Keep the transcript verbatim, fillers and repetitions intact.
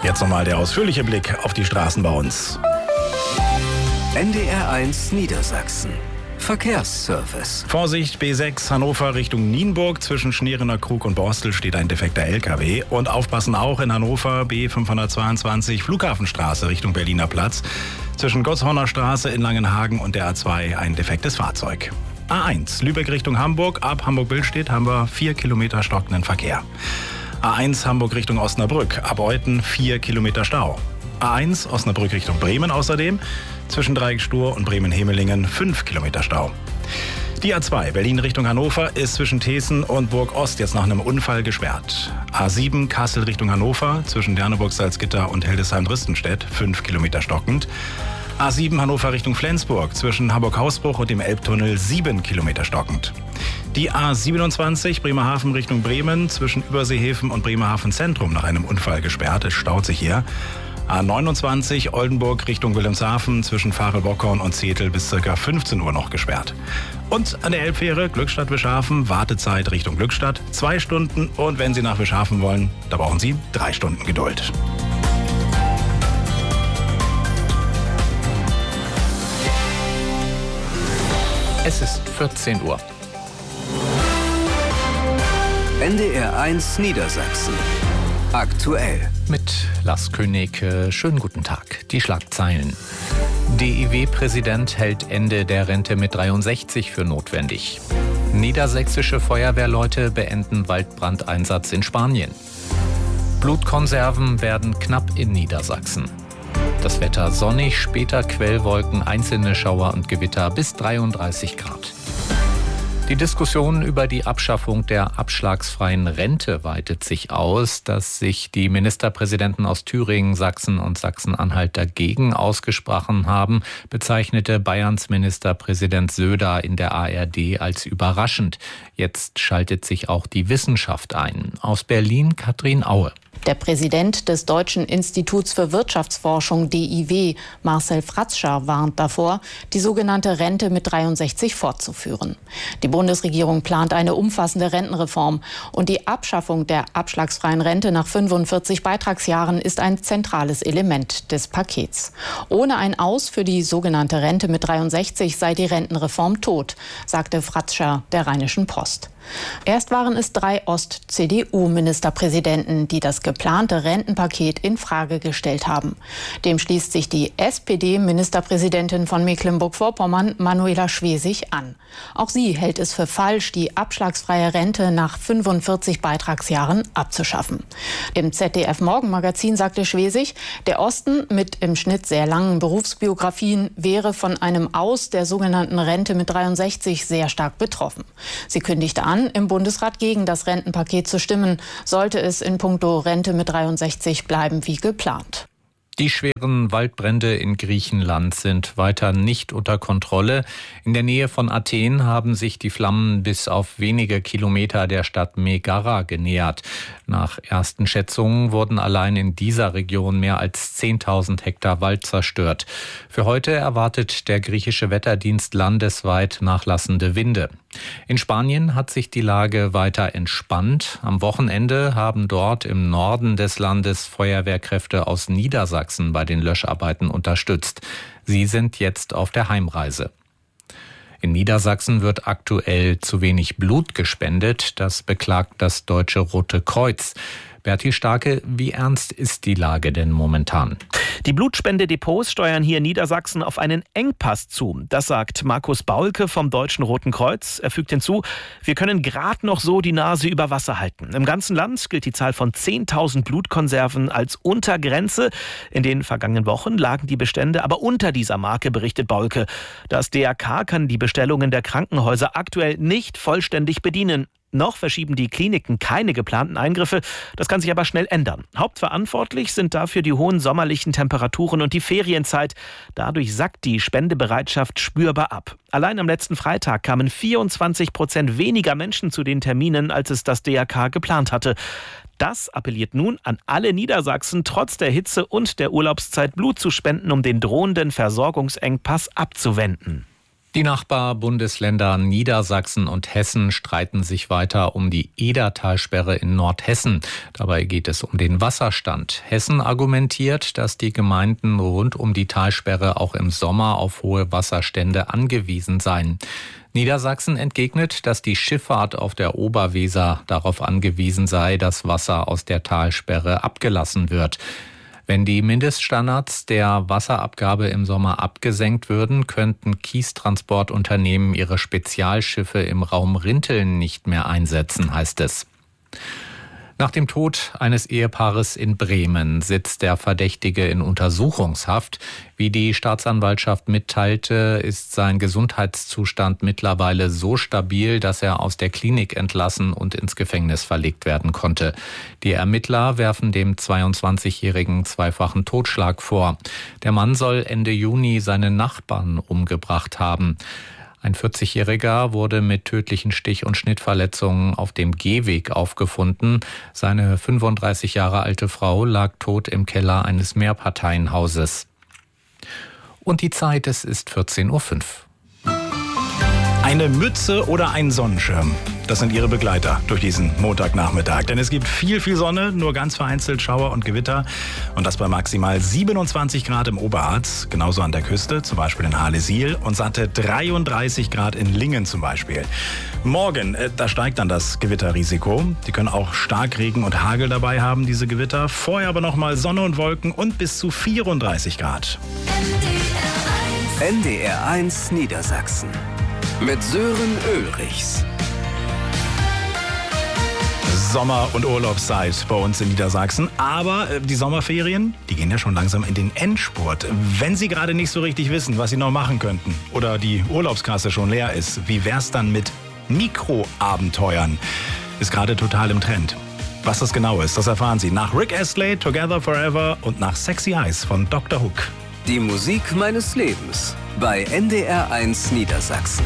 Jetzt nochmal der ausführliche Blick auf die Straßen bei uns. N D R eins Niedersachsen. Verkehrsservice. Vorsicht, B sechs Hannover Richtung Nienburg. Zwischen Schneerener Krug und Borstel steht ein defekter L K W. Und aufpassen auch in Hannover, B fünfhundertzweiundzwanzig Flughafenstraße Richtung Berliner Platz. Zwischen Goshorner Straße in Langenhagen und der A zwei ein defektes Fahrzeug. A eins Lübeck Richtung Hamburg. Ab Hamburg-Billstedt haben wir vier Kilometer stockenden Verkehr. A eins Hamburg Richtung Osnabrück. Ab Euthen vier Kilometer Stau. A eins Osnabrück Richtung Bremen außerdem. Zwischen Dreiecksstur und Bremen-Hemelingen fünf Kilometer Stau. Die A zwei Berlin Richtung Hannover ist zwischen Thesen und Burg-Ost jetzt nach einem Unfall gesperrt. A sieben Kassel Richtung Hannover zwischen Derneburg-Salzgitter und Hildesheim-Dristenstedt fünf Kilometer stockend. A sieben Hannover Richtung Flensburg zwischen Hamburg-Hausbruch und dem Elbtunnel sieben Kilometer stockend. Die A siebenundzwanzig Bremerhaven Richtung Bremen zwischen Überseehäfen und Bremerhaven Zentrum nach einem Unfall gesperrt. Es staut sich hier. A neunundzwanzig Oldenburg Richtung Wilhelmshaven zwischen Farel-Bockhorn und Zetel bis ca. fünfzehn Uhr noch gesperrt. Und an der Elbfähre Glückstadt-Wischhafen Wartezeit Richtung Glückstadt zwei Stunden. Und wenn Sie nach Wischhafen wollen, da brauchen Sie drei Stunden Geduld. Es ist vierzehn Uhr. N D R eins Niedersachsen. Aktuell. Mit Lars König, schönen guten Tag. Die Schlagzeilen. D I W-Präsident hält Ende der Rente mit dreiundsechzig für notwendig. Niedersächsische Feuerwehrleute beenden Waldbrandeinsatz in Spanien. Blutkonserven werden knapp in Niedersachsen. Das Wetter sonnig, später Quellwolken, einzelne Schauer und Gewitter bis dreiunddreißig Grad. Die Diskussion über die Abschaffung der abschlagsfreien Rente weitet sich aus. Dass sich die Ministerpräsidenten aus Thüringen, Sachsen und Sachsen-Anhalt dagegen ausgesprochen haben, bezeichnete Bayerns Ministerpräsident Söder in der A R D als überraschend. Jetzt schaltet sich auch die Wissenschaft ein. Aus Berlin Katrin Aue. Der Präsident des Deutschen Instituts für Wirtschaftsforschung D I W, Marcel Fratzscher, warnt davor, die sogenannte Rente mit dreiundsechzig fortzuführen. Die Bundesregierung plant eine umfassende Rentenreform und die Abschaffung der abschlagsfreien Rente nach fünfundvierzig Beitragsjahren ist ein zentrales Element des Pakets. Ohne ein Aus für die sogenannte Rente mit dreiundsechzig sei die Rentenreform tot, sagte Fratzscher der Rheinischen Post. Erst waren es drei Ost-C D U-Ministerpräsidenten, die das geplante Rentenpaket in Frage gestellt haben. Dem schließt sich die S P D-Ministerpräsidentin von Mecklenburg-Vorpommern, Manuela Schwesig, an. Auch sie hält es für falsch, die abschlagsfreie Rente nach fünfundvierzig Beitragsjahren abzuschaffen. Im Z D F-Morgenmagazin sagte Schwesig, der Osten mit im Schnitt sehr langen Berufsbiografien wäre von einem Aus der sogenannten Rente mit dreiundsechzig sehr stark betroffen. Sie kündigte an, im Bundesrat gegen das Rentenpaket zu stimmen, sollte es in puncto Rente mit dreiundsechzig bleiben wie geplant. Die schweren Waldbrände in Griechenland sind weiter nicht unter Kontrolle. In der Nähe von Athen haben sich die Flammen bis auf wenige Kilometer der Stadt Megara genähert. Nach ersten Schätzungen wurden allein in dieser Region mehr als zehntausend Hektar Wald zerstört. Für heute erwartet der griechische Wetterdienst landesweit nachlassende Winde. In Spanien hat sich die Lage weiter entspannt. Am Wochenende haben dort im Norden des Landes Feuerwehrkräfte aus Niedersachsen bei den Löscharbeiten unterstützt. Sie sind jetzt auf der Heimreise. In Niedersachsen wird aktuell zu wenig Blut gespendet. Das beklagt das Deutsche Rote Kreuz. Berti Starke, wie ernst ist die Lage denn momentan? Die Blutspende-Depots steuern hier in Niedersachsen auf einen Engpass zu. Das sagt Markus Baulke vom Deutschen Roten Kreuz. Er fügt hinzu, wir können gerade noch so die Nase über Wasser halten. Im ganzen Land gilt die Zahl von zehntausend Blutkonserven als Untergrenze. In den vergangenen Wochen lagen die Bestände aber unter dieser Marke, berichtet Baulke. Das D R K kann die Bestellungen der Krankenhäuser aktuell nicht vollständig bedienen. Noch verschieben die Kliniken keine geplanten Eingriffe. Das kann sich aber schnell ändern. Hauptverantwortlich sind dafür die hohen sommerlichen Temperaturen und die Ferienzeit. Dadurch sackt die Spendebereitschaft spürbar ab. Allein am letzten Freitag kamen vierundzwanzig Prozent weniger Menschen zu den Terminen, als es das D R K geplant hatte. Das appelliert nun an alle Niedersachsen, trotz der Hitze und der Urlaubszeit Blut zu spenden, um den drohenden Versorgungsengpass abzuwenden. Die Nachbarbundesländer Niedersachsen und Hessen streiten sich weiter um die Edertalsperre in Nordhessen. Dabei geht es um den Wasserstand. Hessen argumentiert, dass die Gemeinden rund um die Talsperre auch im Sommer auf hohe Wasserstände angewiesen seien. Niedersachsen entgegnet, dass die Schifffahrt auf der Oberweser darauf angewiesen sei, dass Wasser aus der Talsperre abgelassen wird. Wenn die Mindeststandards der Wasserabgabe im Sommer abgesenkt würden, könnten Kiestransportunternehmen ihre Spezialschiffe im Raum Rinteln nicht mehr einsetzen, heißt es. Nach dem Tod eines Ehepaares in Bremen sitzt der Verdächtige in Untersuchungshaft. Wie die Staatsanwaltschaft mitteilte, ist sein Gesundheitszustand mittlerweile so stabil, dass er aus der Klinik entlassen und ins Gefängnis verlegt werden konnte. Die Ermittler werfen dem zweiundzwanzigjährigen zweifachen Totschlag vor. Der Mann soll Ende Juni seine Nachbarn umgebracht haben. Ein vierzigjähriger wurde mit tödlichen Stich- und Schnittverletzungen auf dem Gehweg aufgefunden. Seine fünfunddreißig Jahre alte Frau lag tot im Keller eines Mehrparteienhauses. Und die Zeit, es ist vierzehn Uhr fünf. Eine Mütze oder ein Sonnenschirm, das sind Ihre Begleiter durch diesen Montagnachmittag. Denn es gibt viel, viel Sonne, nur ganz vereinzelt Schauer und Gewitter. Und das bei maximal siebenundzwanzig Grad im Oberharz, genauso an der Küste, zum Beispiel in Hahlesiel. Und satte dreiunddreißig Grad in Lingen zum Beispiel. Morgen, äh, da steigt dann das Gewitterrisiko. Die können auch Starkregen und Hagel dabei haben, diese Gewitter. Vorher aber nochmal Sonne und Wolken und bis zu vierunddreißig Grad. N D R eins Niedersachsen mit Sören Ulrichs. Sommer- und Urlaubszeit bei uns in Niedersachsen. Aber äh, die Sommerferien, die gehen ja schon langsam in den Endspurt. Wenn Sie gerade nicht so richtig wissen, was Sie noch machen könnten oder die Urlaubskasse schon leer ist, wie wär's dann mit Mikroabenteuern? Ist gerade total im Trend. Was das genau ist, das erfahren Sie nach Rick Astley, Together Forever und nach Sexy Eyes von Doktor Hook. Die Musik meines Lebens bei N D R eins Niedersachsen.